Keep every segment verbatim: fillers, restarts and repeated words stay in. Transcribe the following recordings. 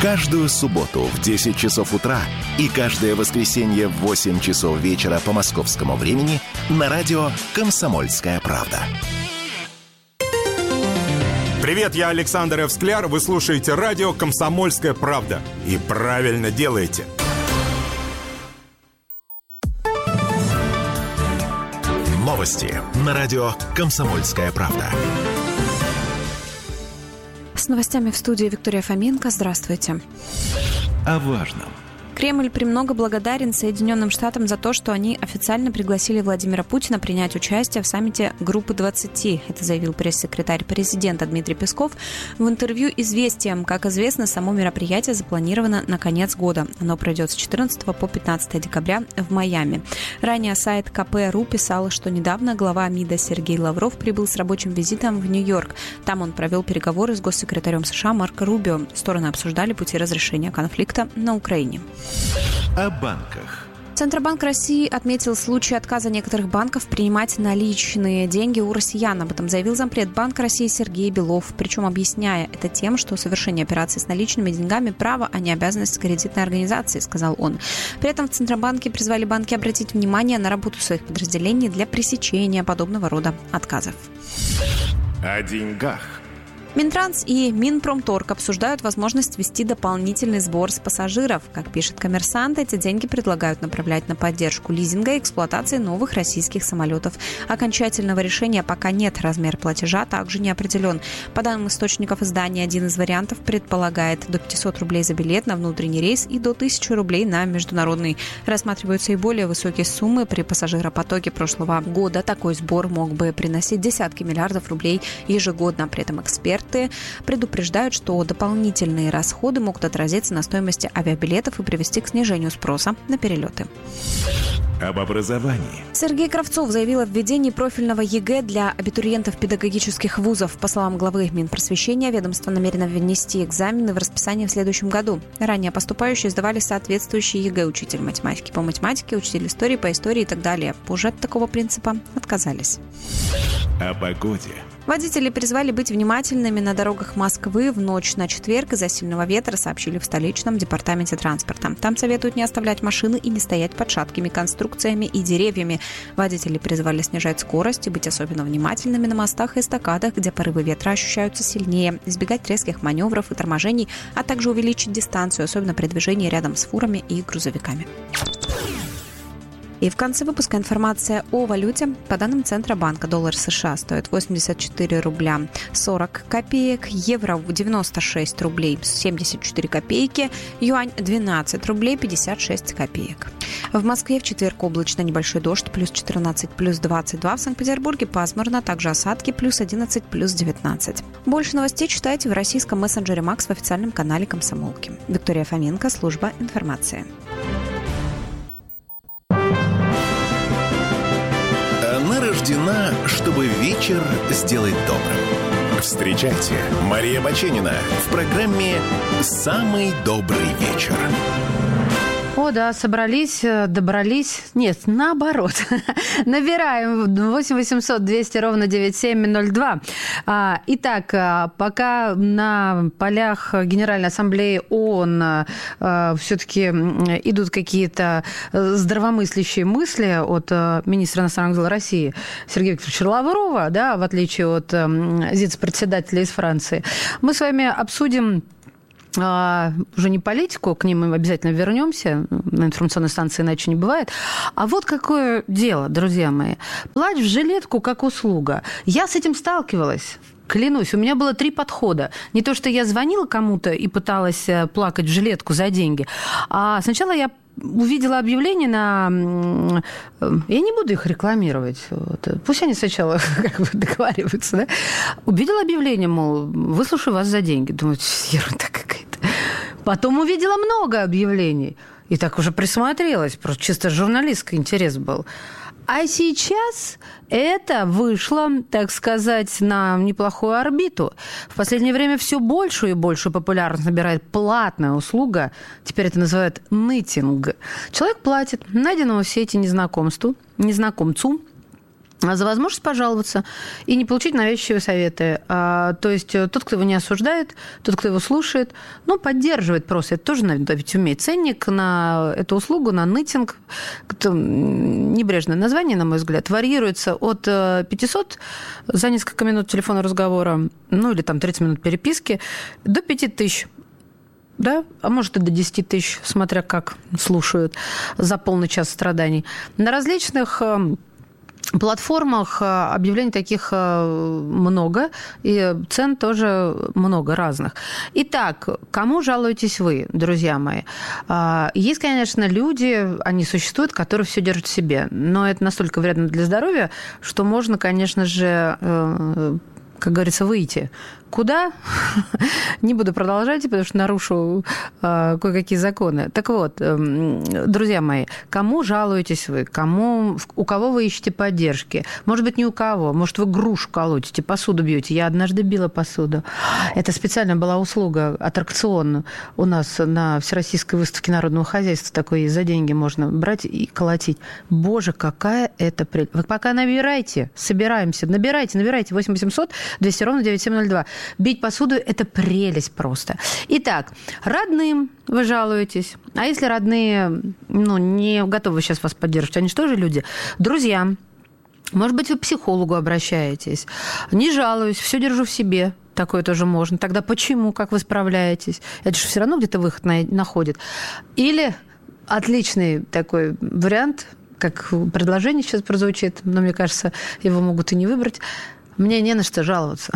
Каждую субботу в десять часов утра и каждое воскресенье в восемь часов вечера по московскому времени на радио «Комсомольская правда». Привет, я Александр Эвскляр. Вы слушаете радио «Комсомольская правда». И правильно делаете. Новости на радио «Комсомольская правда». С новостями в студии Виктория Фоменко. Здравствуйте. О важном. Кремль премного благодарен Соединенным Штатам за то, что они официально пригласили Владимира Путина принять участие в саммите Группы двадцати. Это заявил пресс-секретарь президента Дмитрий Песков в интервью «Известиям». Как известно, само мероприятие запланировано на конец года. Оно пройдет с четырнадцатого по пятнадцатое декабря в Майами. Ранее сайт ка пэ точка ру писал, что недавно глава МИДа Сергей Лавров прибыл с рабочим визитом в Нью-Йорк. Там он провел переговоры с госсекретарем США Марко Рубио. Стороны обсуждали пути разрешения конфликта на Украине. О банках. Центробанк России отметил случай отказа некоторых банков принимать наличные деньги у россиян. Об этом заявил зампред Банка России Сергей Белов. Причем объясняя это тем, что совершение операций с наличными деньгами – право, а не обязанность кредитной организации, сказал он. При этом в Центробанке призвали банки обратить внимание на работу своих подразделений для пресечения подобного рода отказов. О деньгах. Минтранс и Минпромторг обсуждают возможность ввести дополнительный сбор с пассажиров. Как пишет «Коммерсант», эти деньги предлагают направлять на поддержку лизинга и эксплуатации новых российских самолетов. Окончательного решения пока нет, размер платежа также не определен. По данным источников издания, один из вариантов предполагает до пятьсот рублей за билет на внутренний рейс и до тысячи рублей на международный. Рассматриваются и более высокие суммы. При пассажиропотоке прошлого года такой сбор мог бы приносить десятки миллиардов рублей ежегодно. При этом эксперт предупреждают, что дополнительные расходы могут отразиться на стоимости авиабилетов и привести к снижению спроса на перелеты. Об образовании. Сергей Кравцов заявил о введении профильного ЕГЭ для абитуриентов педагогических вузов. По словам главы Минпросвещения, ведомство намерено внести экзамены в расписание в следующем году. Ранее поступающие сдавали соответствующие ЕГЭ: учитель математики по математике, учитель истории по истории и так далее. Позже от такого принципа отказались. О погоде. Водители призвали быть внимательными на дорогах Москвы в ночь на четверг из-за сильного ветра, сообщили в столичном департаменте транспорта. Там советуют не оставлять машины и не стоять под шаткими конструкциями и деревьями. Водители призвали снижать скорость и быть особенно внимательными на мостах и эстакадах, где порывы ветра ощущаются сильнее, избегать резких маневров и торможений, а также увеличить дистанцию, особенно при движении рядом с фурами и грузовиками. И в конце выпуска информация о валюте. По данным Центробанка, доллар США стоит восемьдесят четыре рубля сорок копеек, евро девяносто шесть рублей семьдесят четыре копейки, юань двенадцать рублей пятьдесят шесть копеек. В Москве в четверг облачно, небольшой дождь, плюс четырнадцать, плюс двадцать два. В Санкт-Петербурге пасмурно, также осадки, плюс одиннадцать, плюс девятнадцать. Больше новостей читайте в российском мессенджере Макс в официальном канале «Комсомолки». Виктория Фоменко, служба информации. Она рождена, чтобы вечер сделать добрым. Встречайте, Мария Баченина в программе «Самый добрый вечер». О, да, собрались, добрались. Нет, наоборот. Набираем восемь восемьсот двести ровно девяносто семь ноль два. Итак, пока на полях Генеральной Ассамблеи ООН все-таки идут какие-то здравомыслящие мысли от министра иностранных дел России Сергея Викторовича Лаврова, да, в отличие от зиц-председателя из Франции, мы с вами обсудим уже не политику, к ним мы обязательно вернемся, на информационной станции иначе не бывает. А вот какое дело, друзья мои. Плач в жилетку как услуга. Я с этим сталкивалась. Клянусь, у меня было три подхода. Не то, что я звонила кому-то и пыталась плакать в жилетку за деньги, а сначала я увидела объявление на... Я не буду их рекламировать. Вот. Пусть они сначала как бы договариваются. Да? Увидела объявление, мол, выслушаю вас за деньги. Думаю, ерунда какая-то. Потом увидела много объявлений. И так уже присмотрелась. Просто чисто журналистский интерес был. А сейчас это вышло, так сказать, на неплохую орбиту. В последнее время все большую и большую популярность набирает платная услуга. Теперь это называют нытинг. Человек платит найденному в сети незнакомству, незнакомцу за возможность пожаловаться и не получить навязчивые советы. А, то есть тот, кто его не осуждает, тот, кто его слушает, ну, поддерживает просто. Это тоже надо ведь уметь. Ценник на эту услугу, на нытинг, небрежное название, на мой взгляд, варьируется от пятисот за несколько минут телефонного разговора, ну, или там тридцать минут переписки, до пяти тысяч. Да, а может и до десяти тысяч, смотря как слушают за полный час страданий. На различных платформах объявлений таких много, и цен тоже много разных. Итак, кому жалуетесь вы, друзья мои? Есть, конечно, люди, они существуют, которые все держат в себе, но это настолько вредно для здоровья, что можно, конечно же, как говорится, выйти. Куда? Не буду продолжать, потому что нарушу э, кое-какие законы. Так вот, э, друзья мои, кому жалуетесь вы? Кому, у кого вы ищете поддержки? Может быть, не у кого. Может, вы грушу колотите, посуду бьете. Я однажды била посуду. Это специально была услуга, аттракцион у нас на Всероссийской выставке народного хозяйства. Такой есть, за деньги можно брать и колотить. Боже, какая это прелесть. Вы пока набирайте, собираемся. Набирайте, набирайте. восемь восемьсот двести ровно девяносто семь ноль два. Бить посуду – это прелесть просто. Итак, родным вы жалуетесь. А если родные, ну, не готовы сейчас вас поддерживать, они же тоже люди. Друзьям. Может быть, вы к психологу обращаетесь. Не жалуюсь, все держу в себе. Такое тоже можно. Тогда почему, как вы справляетесь? Это же все равно где-то выход находит. Или отличный такой вариант, как предложение сейчас прозвучит, но мне кажется, его могут и не выбрать. Мне не на что жаловаться.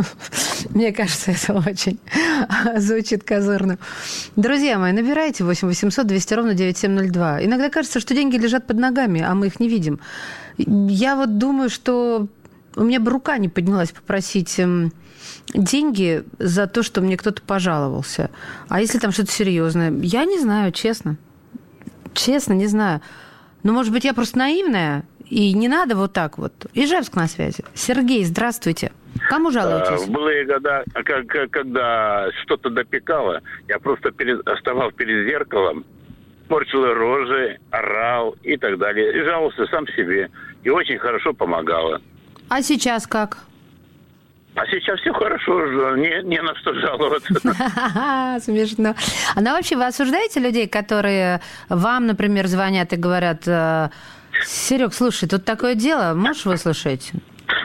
Мне кажется, это очень звучит козырно. Друзья мои, набирайте восемь восемьсот двести ровно девяносто семь ноль два. Иногда кажется, что деньги лежат под ногами, а мы их не видим. Я вот думаю, что у меня бы рука не поднялась попросить деньги за то, что мне кто-то пожаловался. А если там что-то серьезное? Я не знаю, честно. Честно, не знаю. Но, может быть, я просто наивная, и не надо вот так вот. Ижевск на связи. Сергей, здравствуйте. Кому жалуетесь? В былые года, когда что-то допекало, я просто перед, оставал перед зеркалом, морщил рожи, орал и так далее. И жаловался сам себе. И очень хорошо помогало. А сейчас как? А сейчас все хорошо, не, не на что жаловаться. Смешно. А ну вообще вы осуждаете людей, которые вам, например, звонят и говорят: Серег, слушай, тут такое дело, можешь выслушать?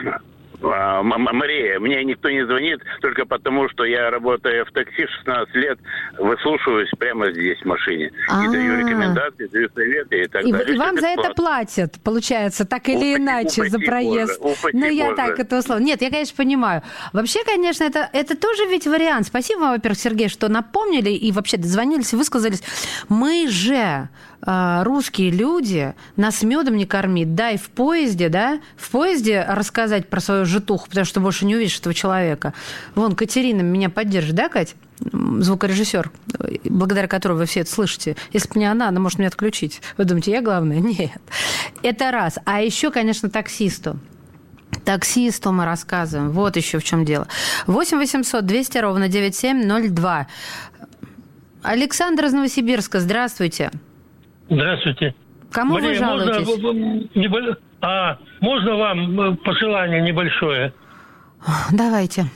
Мария, мне никто не звонит только потому, что я работаю в такси шестнадцать лет, выслушиваюсь прямо здесь в машине. И даю рекомендации, даю советы и так и, далее. И вам за это платят, получается, так или упаси, иначе, упаси за проезд. Боже, ну, я Боже. Так это условно. Нет, я, конечно, понимаю. Вообще, конечно, это, это тоже ведь вариант. Спасибо вам, во-первых, Сергей, что напомнили и вообще дозвонились и высказались. Мы же... русские люди, нас медом не кормит, дай в поезде, да, в поезде рассказать про свою житуху, потому что больше не увидишь этого человека. Вон, Катерина меня поддержит, да, Кать? Звукорежиссер, благодаря которой вы все это слышите. Если бы не она, она может меня отключить. Вы думаете, я главная? Нет. Это раз. А еще, конечно, таксисту. Таксисту мы рассказываем. Вот еще в чем дело. восемь восемьсот двести ровно девяносто семь ноль два. Александр из Новосибирска, здравствуйте. Здравствуйте. Кому Мария, вы жалуетесь? Можно, а, можно вам пожелание небольшое? Давайте.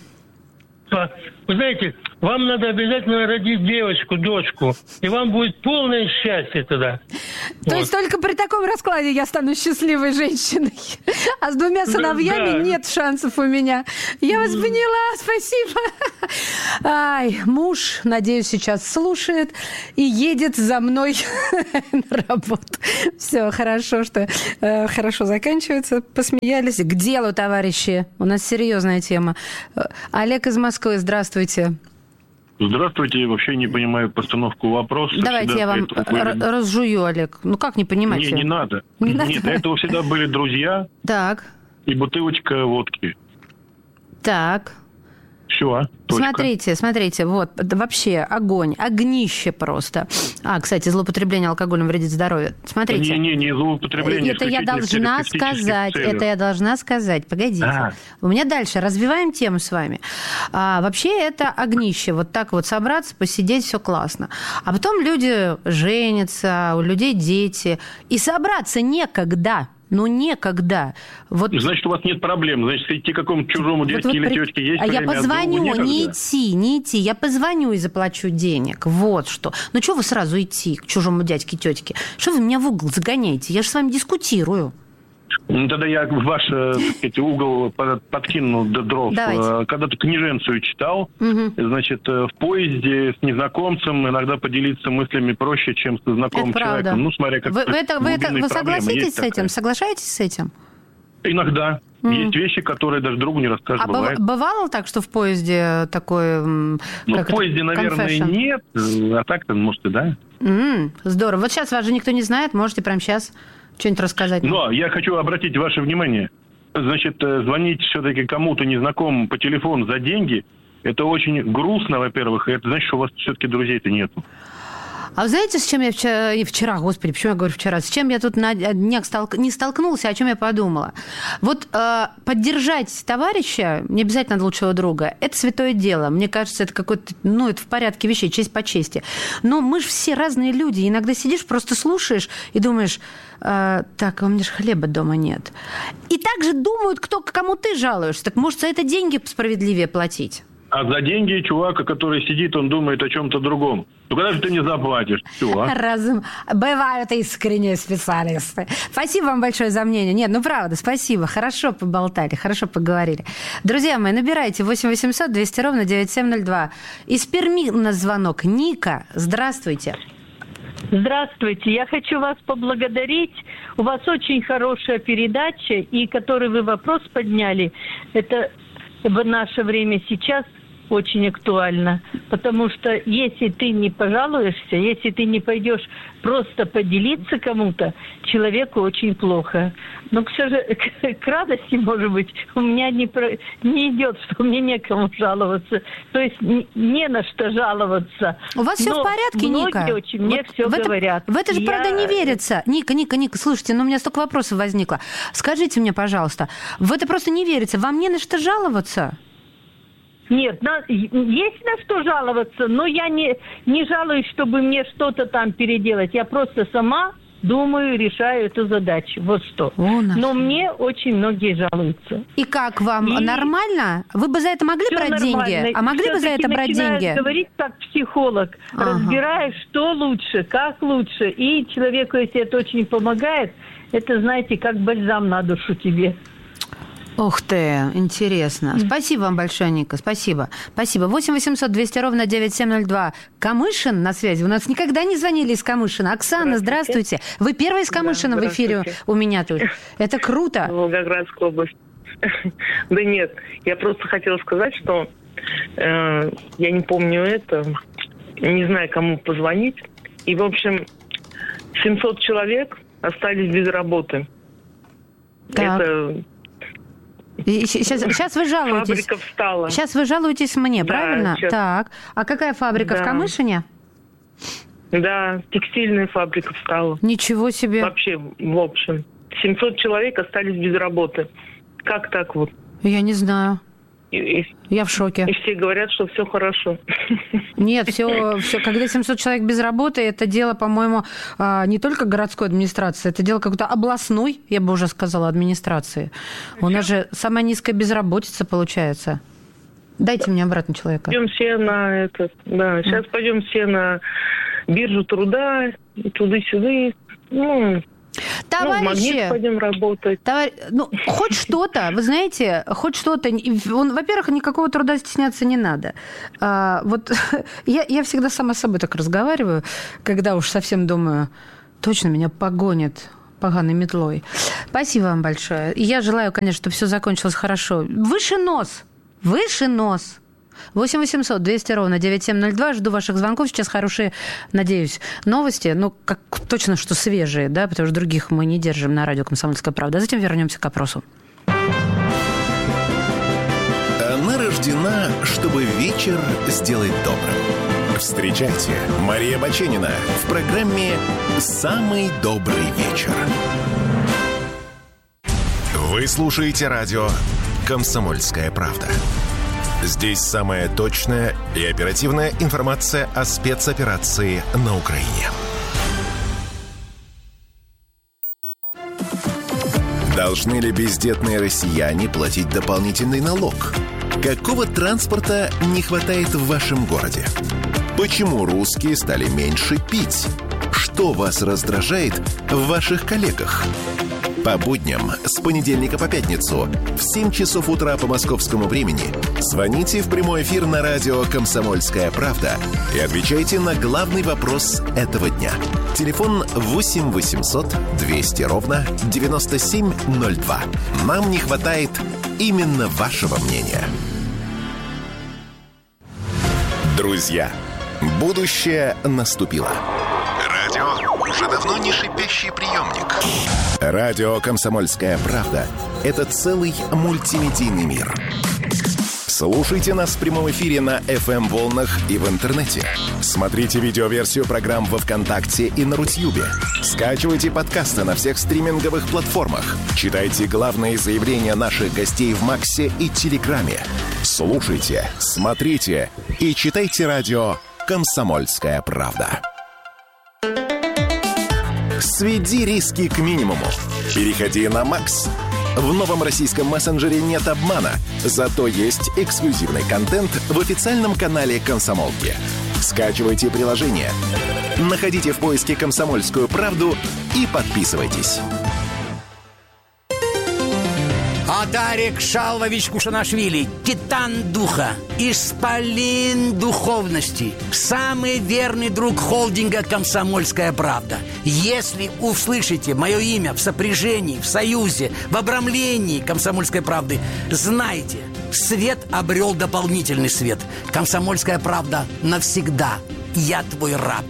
Вы знаете, вам надо обязательно родить девочку, дочку, и вам будет полное счастье тогда. То вот. Есть только при таком раскладе я стану счастливой женщиной, а с двумя сыновьями да, да. нет шансов у меня. Я вас поняла, спасибо. Ай, муж, надеюсь, сейчас слушает и едет за мной на работу. Все, хорошо, что э, хорошо заканчивается. Посмеялись. К делу, товарищи. У нас серьезная тема. Олег из Москвы, здравствуйте. Здравствуйте, я вообще не понимаю постановку вопроса. Давайте я вам были... разжую, Олег. Ну как не понимаете? Не, не надо. Не Нет, надо? этого всегда были друзья. Так. И бутылочка водки. Так. Все. Точка. Смотрите, смотрите, вот, вообще огонь, огнище просто. А, кстати, злоупотребление алкоголем вредит здоровью. Смотрите. Не, не, не злоупотребление. Это я должна сказать, целях. это я должна сказать. Погодите. А. У меня дальше, развиваем тему с вами. А, вообще это огнище, вот так вот собраться, посидеть, все классно. А потом люди женятся, у людей дети, и собраться некогда. Ну, некогда. Вот... Значит, у вас нет проблем. Значит, идти к какому-то чужому дядьке вот, вот, или при... тетке есть а время, я позвоню, а не идти, не идти. Я позвоню и заплачу денег. Вот что. Ну, что вы сразу идти к чужому дядьке, тетке? Что вы меня в угол загоняете? Я же с вами дискутирую. Ну, тогда я в ваш, так сказать, угол подкинул до дров. Давайте. Когда-то книженцию читал, угу. значит, в поезде с незнакомцем иногда поделиться мыслями проще, чем со знакомым человеком. Ну, смотря как... Вы, вы, это, вы, это, вы согласитесь с этим? Такая. Соглашаетесь с этим? Иногда. Mm. Есть вещи, которые даже другу не расскажешь. А бывает. Бывало так, что в поезде такой... Ну, в поезде, наверное, confession? Нет. А так-то, может, и да. Mm, здорово. Вот сейчас вас же никто не знает. Можете прямо сейчас... что-нибудь рассказать? Но я хочу обратить ваше внимание. Значит, звонить все-таки кому-то незнакомому по телефону за деньги, это очень грустно, во-первых, и это значит, что у вас все-таки друзей-то нету. А вы знаете, с чем я вчера, и вчера, господи, почему я говорю вчера, с чем я тут на днях столк, не столкнулась, о чем я подумала? Вот э, поддержать товарища, не обязательно лучшего друга, это святое дело. Мне кажется, это какой-то, ну, это в порядке вещей, честь по чести. Но мы же все разные люди. Иногда сидишь, просто слушаешь и думаешь, э, так, у меня же хлеба дома нет. И также думают, кто, кому ты жалуешься. Так может, за это деньги справедливее платить? А за деньги чувака, который сидит, он думает о чем-то другом. Ну, когда же ты не заплатишь? Все, а? Разум. Бывают искренние специалисты. Спасибо вам большое за мнение. Нет, ну правда, спасибо. Хорошо поболтали, хорошо поговорили. Друзья мои, набирайте восемь восемьсот двести ровно девяносто семь ноль два. Из Перми у нас звонок. Ника, здравствуйте. Здравствуйте. Я хочу вас поблагодарить. У вас очень хорошая передача, и который вы вопрос подняли, это в наше время сейчас очень актуально, потому что если ты не пожалуешься, если ты не пойдешь просто поделиться кому-то, человеку очень плохо. Но, к, к, к радости, может быть, у меня не, про, не идет, что мне некому жаловаться. То есть не, не на что жаловаться. У вас все в порядке, Ника? Многие очень мне вот все в это, говорят. В это же, Я... правда, не верится. Ника, Ника, Ника, слушайте, ну у меня столько вопросов возникло. Скажите мне, пожалуйста, в это просто не верится. Вам не на что жаловаться? Нет, на, есть на что жаловаться, но я не, не жалуюсь, чтобы мне что-то там переделать. Я просто сама думаю, решаю эту задачу. Вот что. Но мне очень многие жалуются. И как вам? И... Нормально? Вы бы за это могли Все брать нормально. деньги? А могли Все-таки бы за это брать деньги? Говорить как психолог, ага. разбираешь, что лучше, как лучше. И человеку, если это очень помогает, это, знаете, как бальзам на душу тебе. Ух ты, интересно. Спасибо вам большое, Ника, спасибо. Спасибо. восемь восемьсот двести ровно девяносто семь ноль два. Камышин на связи. У нас никогда не звонили из Камышина. Оксана, здравствуйте. здравствуйте. Вы первая из Камышина да, в эфире у меня тут. Это круто. Волгоградская область. Да нет, я просто хотела сказать, что э, я не помню это, не знаю, кому позвонить. И, в общем, семьсот человек остались без работы. Так. Это... И сейчас, сейчас вы жалуетесь. Фабрика встала. Сейчас вы жалуетесь мне, да, правильно? Сейчас. Так. А какая фабрика? Да. В Камышине? Да, текстильная фабрика встала. Ничего себе. Вообще, в общем. семьсот человек остались без работы. Как так вот? Я не знаю. И, и, Я в шоке. И все говорят, что все хорошо. Нет, все, все, когда семьсот человек без работы, это дело, по-моему, не только городской администрации, это дело какой-то областной, я бы уже сказала, администрации. У нас же самая низкая безработица получается. Дайте мне обратно человека. Пойдем все на это, да, сейчас пойдем все на биржу труда, туда-сюда, ну... Товарищи, ну, пойдем работать. Товар... Ну, хоть что-то, вы знаете, хоть что-то. Он, во-первых, никакого труда стесняться не надо. А, вот я, я всегда сама с собой так разговариваю, когда уж совсем думаю, точно меня погонят поганой метлой. Спасибо вам большое. И я желаю, конечно, чтобы все закончилось хорошо. Выше нос, выше нос. восемь восемьсот двести ровно девяносто семь ноль два. Жду ваших звонков. Сейчас хорошие, надеюсь, новости. Ну, как точно, что свежие, да, потому что других мы не держим на радио «Комсомольская правда». А затем вернемся к опросу. Она рождена, чтобы вечер сделать добрым. Встречайте, Мария Баченина в программе «Самый добрый вечер». Вы слушаете радио «Комсомольская правда». Здесь самая точная и оперативная информация о спецоперации на Украине. Должны ли бездетные россияне платить дополнительный налог? Какого транспорта не хватает в вашем городе? Почему русские стали меньше пить? Что вас раздражает в ваших коллегах? По будням с понедельника по пятницу в семь часов утра по московскому времени звоните в прямой эфир на радио «Комсомольская правда» и отвечайте на главный вопрос этого дня. Телефон восемь восемьсот двести ровно девяносто семь ноль два. Нам не хватает именно вашего мнения. Друзья, будущее наступило. Радио уже давно не шипящий приемник. Радио «Комсомольская правда» — это целый мультимедийный мир. Слушайте нас в прямом эфире на эф эм-волнах и в интернете. Смотрите видеоверсию программ во ВКонтакте и на Рутьюбе. Скачивайте подкасты на всех стриминговых платформах. Читайте главные заявления наших гостей в Максе и Телеграме. Слушайте, смотрите и читайте радио «Комсомольская правда». Сведи риски к минимуму. Переходи на Макс. В новом российском мессенджере нет обмана, зато есть эксклюзивный контент в официальном канале «Комсомолки». Скачивайте приложение, находите в поиске «Комсомольскую правду» и подписывайтесь. Адарик Шалвович Кушанашвили, титан духа, исполин духовности, самый верный друг холдинга «Комсомольская правда». Если услышите мое имя в сопряжении, в союзе, в обрамлении «Комсомольской правды», знайте, свет обрел дополнительный свет. «Комсомольская правда» навсегда. Я твой раб.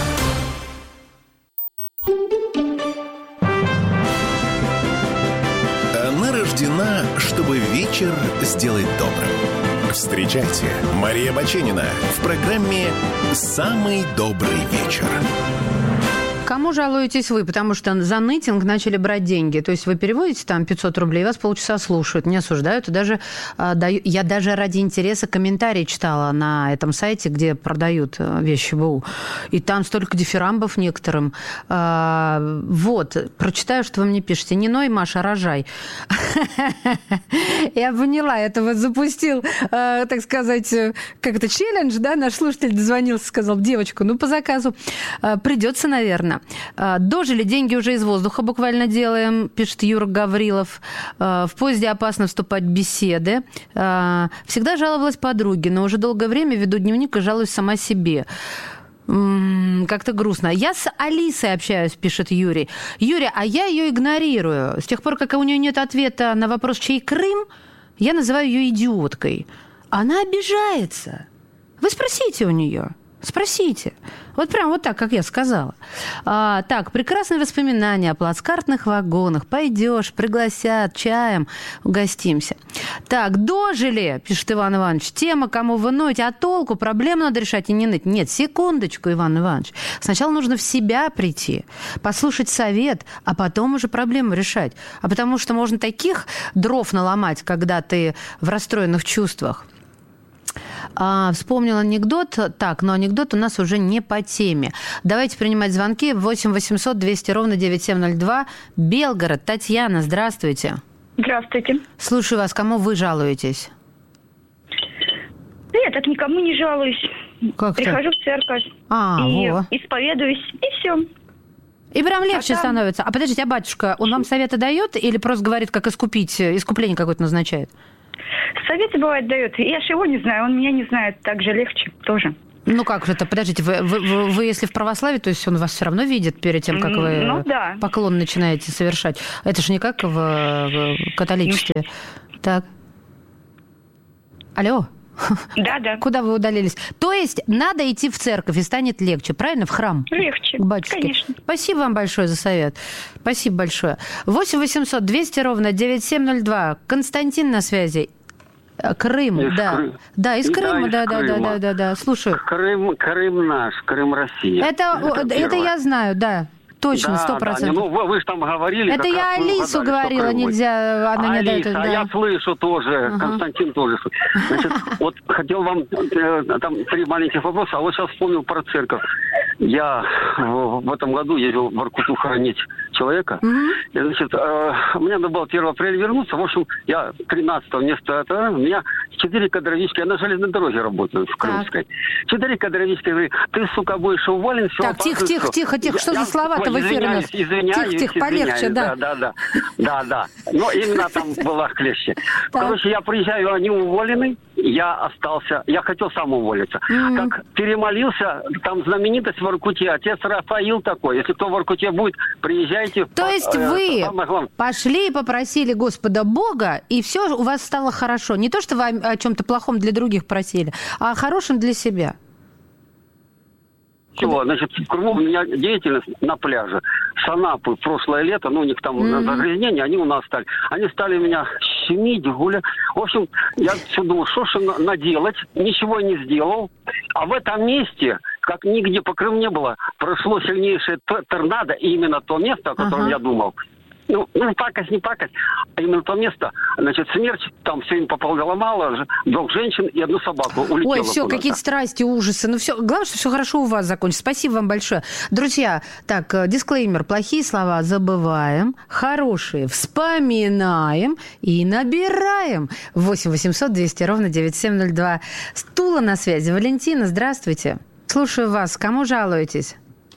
Рождена, чтобы вечер сделать добрым. Встречайте, Мария Баченина в программе «Самый добрый вечер». Кому жалуетесь вы? Потому что за нытинг начали брать деньги. То есть вы переводите там пятьсот рублей, вас полчаса слушают, не осуждают. И даже, э, даю, я даже ради интереса комментарии читала на этом сайте, где продают э, вещи БУ. И там столько дифирамбов некоторым. Э, вот, прочитаю, что вы мне пишете. Не ной, Маша, рожай. Я поняла, это вот запустил, так сказать, как это, челлендж, да? Наш слушатель дозвонился, сказал, девочку, ну, по заказу придется, наверное. Дожили, деньги уже из воздуха буквально делаем, пишет Юра Гаврилов. В поезде опасно вступать в беседы. Всегда жаловалась подруге, но уже долгое время веду дневник и жалуюсь сама себе. Как-то грустно. Я с Алисой общаюсь, пишет Юрий. Юрий, а я ее игнорирую. С тех пор, как у нее нет ответа на вопрос, чей Крым, я называю ее идиоткой. Она обижается. Вы спросите у нее. Спросите. Вот прям вот так, как я сказала. А, так, прекрасные воспоминания о плацкартных вагонах. Пойдешь, пригласят, чаем угостимся. Так, дожили, пишет Иван Иванович. Тема, кому вы ноете, а толку? Проблему надо решать и не ныть. Нет, секундочку, Иван Иванович. Сначала нужно в себя прийти, послушать совет, а потом уже проблему решать. А потому что можно таких дров наломать, когда ты в расстроенных чувствах. А, вспомнил анекдот. Так, но анекдот у нас уже не по теме. Давайте принимать звонки. восемь восемьсот двести ровно девяносто семь ноль два. Белгород. Татьяна, здравствуйте. Здравствуйте. Слушаю вас. Кому вы жалуетесь? Нет, так никому не жалуюсь. Как Прихожу так? в церковь а, и во. исповедуюсь, и все. И прям легче а там... становится. А подождите, а батюшка, он вам советы дает или просто говорит, как искупить, искупление какое-то назначает? Советы, бывает, дает. Я же его не знаю, он меня не знает. Так же легче тоже. Ну как же это? Подождите, вы, вы, вы, вы если в православии, то есть он вас все равно видит перед тем, как вы ну, да. поклон начинаете совершать? Это же не как в, в католичестве. Ну... Так. Алло? Да, да. Куда вы удалились? То есть надо идти в церковь, и станет легче, правильно? В храм? Легче, к батюшке. Конечно. Спасибо вам большое за совет. Спасибо большое. восемь восемьсот двести ровно девяносто семь ноль два. Константин на связи. Крым, из да. Кры... Да, из Крыма, да, да, да, да, да, да. Слушаю. Крым, Крым наш, Крым Россия. Это, это, это я знаю, да. Точно, сто процентов. Да, да. Ну, вы, вы же там говорили... Это я Алису говорила, нельзя, она Алиса, не дает... А да. я слышу тоже, ага. Константин тоже. Значит, вот хотел вам э, там три маленьких вопроса, а вот сейчас вспомнил про церковь. Я в, в этом году ездил в Воркуту хоронить человека. Mm-hmm. И, значит, э, мне надо было первого апреля вернуться. В общем, я тринадцатого вместо этого, у меня четыре кадровички, я на железной дороге работаю, в Крымской. Четыре кадровички говорят, ты, сука, будешь уволен, все. Так, тихо, тихо, тихо, тихо, что я, за слова-то в эфире у нас? Извиняюсь, тихо, тихо, полегче, да. Да, да, да. Да, да. Но именно там была клещи. Короче, я приезжаю, они уволены, я остался, я хотел сам уволиться. Mm-hmm. Как перемолился, там знаменитость в Воркуте, отец Рафаил такой, если кто в Воркуте будет, приезжайте. То по, есть э, вы э, пошли и попросили Господа Бога, и все у вас стало хорошо. Не то, что вы о, о чем-то плохом для других просили, а о хорошем для себя. Чего? Значит, в Крыму у меня деятельность на пляже. Санапы прошлое лето, ну, у них там mm-hmm. загрязнения, они у нас стали. Они стали меня щемить, гулять. В общем, я все думал, что же наделать, ничего не сделал. А в этом месте, как нигде по Крыму не было, прошло сильнейшее торнадо, и именно то место, о котором uh-huh. я думал. Ну, ну, пакость, не пакость, а именно то место, значит, смерть, там сегодня попал голомало, двух женщин и одну собаку улетела. Ой, все, куда-то. Какие-то страсти, ужасы. Ну, все, главное, что все хорошо у вас закончится. Спасибо вам большое. Друзья, так, дисклеймер. Плохие слова забываем, хорошие вспоминаем и набираем. восемь восемьсот двести ровно девяносто семь ноль два. Стула на связи. Валентина, здравствуйте. Слушаю вас. Кому жалуетесь?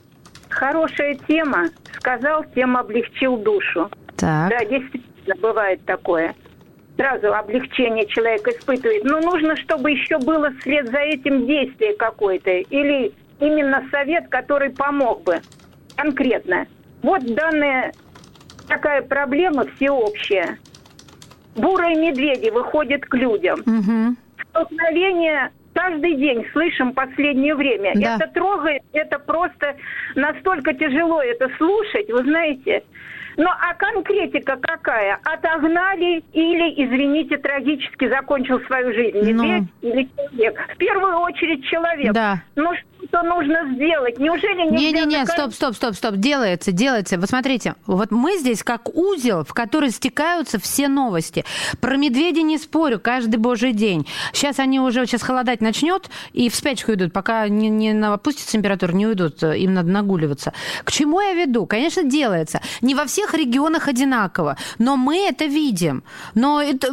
Хорошая тема. Сказал, тем облегчил душу. Так. Да, действительно, бывает такое. Сразу облегчение человек испытывает. Но нужно, чтобы еще было вслед за этим действие какое-то. Или именно совет, который помог бы. Конкретно. Вот данная такая проблема всеобщая. Бурые медведи выходят к людям. Угу. Столкновение... Каждый день слышим в последнее время. Да. Это трогает, это просто настолько тяжело это слушать, вы знаете. Ну, а конкретика какая? Отогнали или, извините, трагически закончил свою жизнь. Медведь ну... или человек? В первую очередь человек. Да. Ну, что нужно сделать? Неужели нельзя... Не-не-не, стоп, стоп, стоп, стоп. Делается, делается. Вот смотрите, вот мы здесь как узел, в который стекаются все новости. Про медведей не спорю, каждый божий день. Сейчас они уже, сейчас холодать начнет, и в спячку идут. Пока не, не опустится температура, не уйдут. Им надо нагуливаться. К чему я веду? Конечно, делается. Не во всех регионах одинаково, но мы это видим. Но это,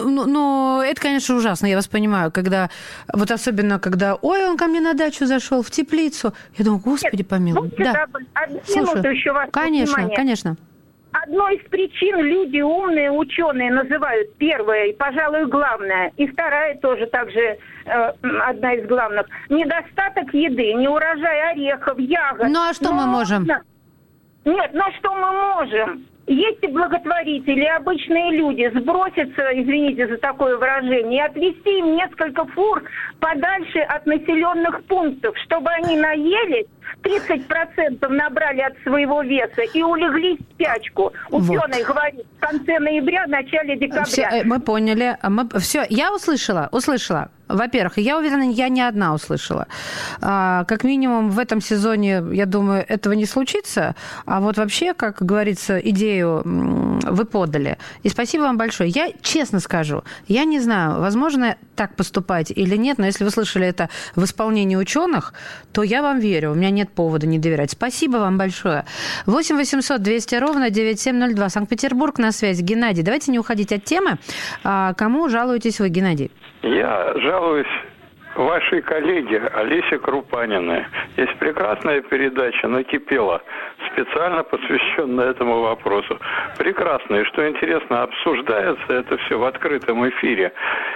но это, конечно, ужасно, я вас понимаю, когда, вот особенно, когда, ой, он ко мне на дачу зашел, в теплицу. Я думаю, Господи, помилуй. Да. Минуту еще вас. Конечно, внимание. конечно. Одной из причин люди умные, ученые называют первая и, пожалуй, главная, и вторая тоже также э, одна из главных. Недостаток еды, неурожай орехов, ягод. Ну а что но... мы можем? Нет, но что мы можем? Если благотворители, обычные люди сбросятся, извините за такое выражение, и отвезти им несколько фур подальше от населенных пунктов, чтобы они наелись, тридцать процентов набрали от своего веса и улеглись в спячку. Ученый вот. Говорит, в конце ноября, начале декабря. Все, мы поняли. Мы, все, я услышала, услышала. Во-первых, я уверена, я не одна услышала. А, как минимум в этом сезоне, я думаю, этого не случится. А вот вообще, как говорится, идею вы подали. И спасибо вам большое. Я честно скажу, я не знаю, возможно так поступать или нет, но если вы слышали это в исполнении ученых, то я вам верю. У меня нет повода не доверять. Спасибо вам большое. восемь восемьсот двести ровно девяносто семь ноль два. Санкт-Петербург на связи. Геннадий, давайте не уходить от темы. А кому жалуетесь вы, Геннадий? Я жалуюсь вашей коллеге Олесе Крупаниной. Есть прекрасная передача «Накипело», специально посвященная этому вопросу. Прекрасно. И что интересно, обсуждается это все в открытом эфире.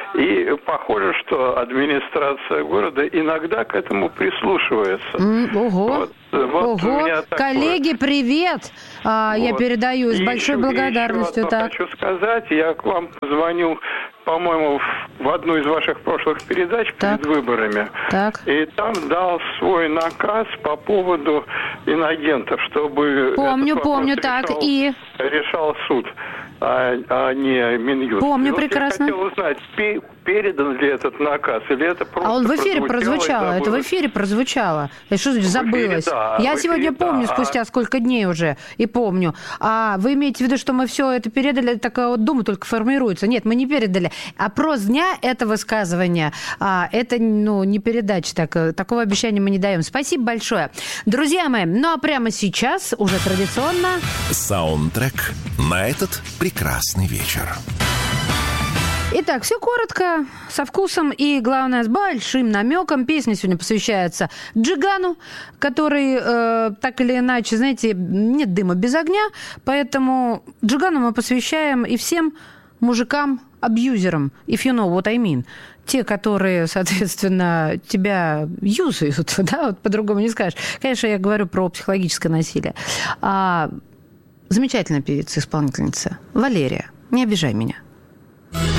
И похоже, что администрация города иногда к этому прислушивается. Mm, ого. Вот. Вот Ого, коллеги, привет! А, вот. Я передаю с большой еще, благодарностью. Еще так. хочу сказать, я к вам позвонил, по-моему, в одну из ваших прошлых передач так. перед выборами. Так. И там дал свой наказ по поводу инагентов, чтобы помню, этот помню, решал, так и решал суд, а, а не Минюст. Помню вот прекрасно. Я хотел узнать, передан ли этот наказ, или это просто А он в эфире прозвучало, это в эфире прозвучало. Это что значит забылось? Да, Я сегодня эфире, помню, да. спустя сколько дней уже, и помню. А вы имеете в виду, что мы все это передали, такая вот дума только формируется? Нет, мы не передали. Опрос дня – это высказывание, а, это ну, не передача, так, такого обещания мы не даем. Спасибо большое. Друзья мои, ну а прямо сейчас уже традиционно... Саундтрек на этот прекрасный вечер. Итак, все коротко, со вкусом и, главное, с большим намеком. Песня сегодня посвящается Джигану, который э, так или иначе, знаете, нет дыма без огня, поэтому Джигану мы посвящаем и всем мужикам-абьюзерам, if you know what I mean. Те, которые, соответственно, тебя юзают, да, вот по-другому не скажешь. Конечно, я говорю про психологическое насилие. А, замечательная певица-исполнительница Валерия. Не обижай меня.